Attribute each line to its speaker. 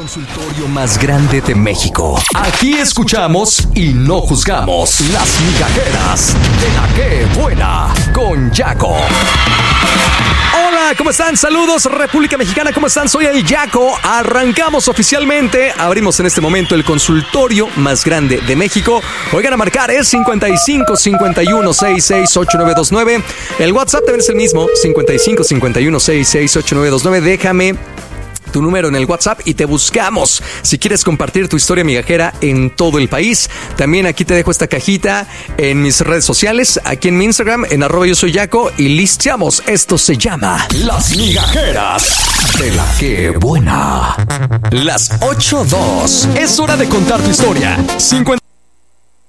Speaker 1: Consultorio más grande de México. Aquí escuchamos y no juzgamos las migajeras de la que buena con Yaco. Hola, ¿cómo están? Saludos, República Mexicana, ¿cómo están? Soy el Yaco. Arrancamos oficialmente. Abrimos en este momento el consultorio más grande de México. Oigan, a marcar es 55 51 66 8929. El WhatsApp también es el mismo, 55 51 66 8929. Déjame tu número en el WhatsApp y te buscamos si quieres compartir tu historia migajera en todo el país. También aquí te dejo esta cajita en mis redes sociales, aquí en mi Instagram, en @yosoyyaco, y listeamos. Esto se llama Las Migajeras de la que buena. Las 8:02. Es hora de contar tu historia. 50